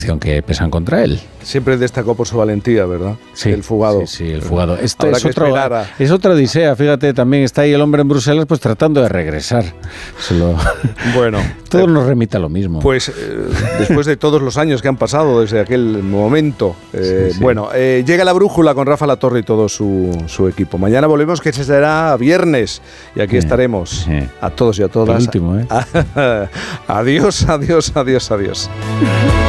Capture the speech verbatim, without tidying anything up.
que pesan contra él. Siempre destacó por su valentía, ¿verdad? Sí, el fugado. Sí, sí, el fugado. Esto Habrá es, que otro, a... es otra odisea, fíjate, también está ahí el hombre en Bruselas pues tratando de regresar. Se lo... Bueno. Todo eh, nos remite a lo mismo. Pues eh, después de todos los años que han pasado desde aquel momento, eh, sí, sí. bueno, eh, llega la brújula con Rafa Latorre y todo su, su equipo. Mañana volvemos, que será viernes, y aquí eh, eh. a todos y a todas. El último, ¿eh? Adiós, adiós, adiós, adiós.